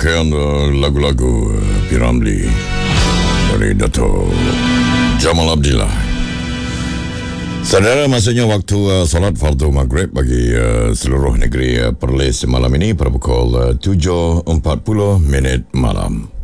rangkaian lagu-lagu Piramli dari Dato' Jamal Abdillah. Saudara, maksudnya waktu solat fardu maghrib bagi seluruh negeri Perlis malam ini pada pukul 7.40 malam.